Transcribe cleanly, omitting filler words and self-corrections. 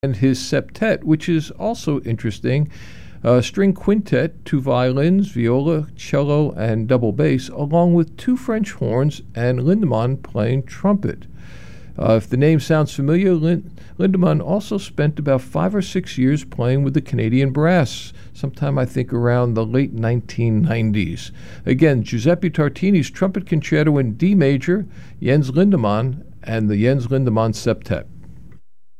and his septet, which is also interesting. String quintet, two violins, viola, cello, and double bass, along with two French horns and Lindemann playing trumpet. If the name sounds familiar, Lindemann also spent about 5 or 6 years playing with the Canadian Brass, sometime I think around the late 1990s. Again, Giuseppe Tartini's Trumpet Concerto in D major, Jens Lindemann, and the Jens Lindemann Septet.